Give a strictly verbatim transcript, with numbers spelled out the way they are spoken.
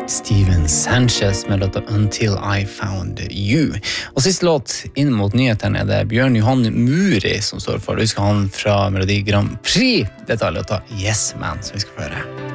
Steven Sanchez med låta Until I Found You. Og siste låt inn mot nyhetene er det Bjørn Johan Muri som står for. Du skal ha han fra Melodi Grand Prix. Dette er låta Yes Man som vi skal få høre.